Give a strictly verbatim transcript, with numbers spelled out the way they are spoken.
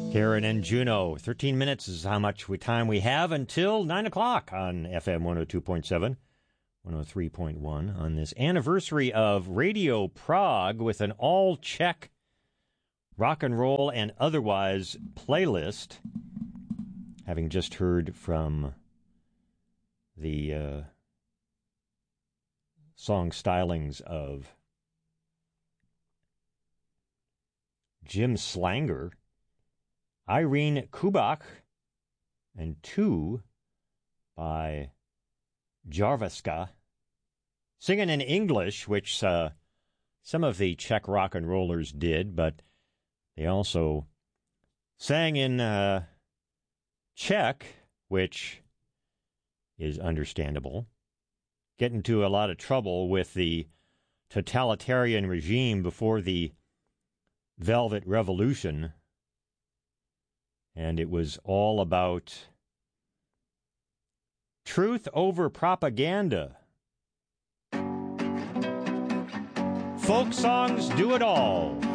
Karen and Juno. thirteen minutes is how much time we have until nine o'clock on F M one oh two point seven, one oh three point one on this anniversary of Radio Prague with an all-Czech rock and roll and otherwise playlist. Having just heard from the uh, song stylings of Jim Slanger, Irene Kubak, and two by Jarviska, singing in English, which uh, some of the Czech rock and rollers did, but they also sang in uh, Czech, which is understandable. Get into a lot of trouble with the totalitarian regime before the Velvet Revolution. And it was all about truth over propaganda. Folk songs do it all.